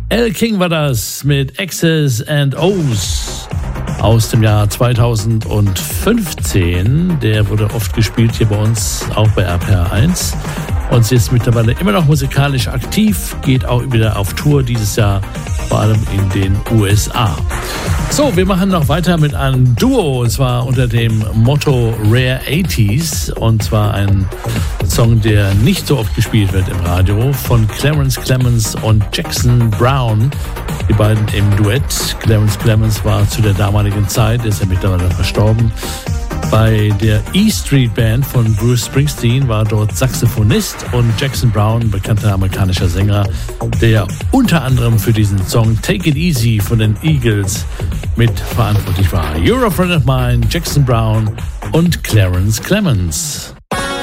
Elle King war das mit X's and O's aus dem Jahr 2015. Der wurde oft gespielt hier bei uns, auch bei RPR1. Und sie ist mittlerweile immer noch musikalisch aktiv, geht auch wieder auf Tour dieses Jahr, vor allem in den USA. So, wir machen noch weiter mit einem Duo, und zwar unter dem Motto Rare 80s. Und zwar ein Song, der nicht so oft gespielt wird im Radio, von Clarence Clemons und Jackson Browne. Die beiden im Duett. Clarence Clemons war zu der damaligen Zeit, ist ja mittlerweile verstorben, bei der E Street Band von Bruce Springsteen, war dort Saxophonist, und Jackson Browne, bekannter amerikanischer Sänger, der unter anderem für diesen Song Take It Easy von den Eagles mit verantwortlich war. You're a Friend of Mine, Jackson Browne und Clarence Clemons.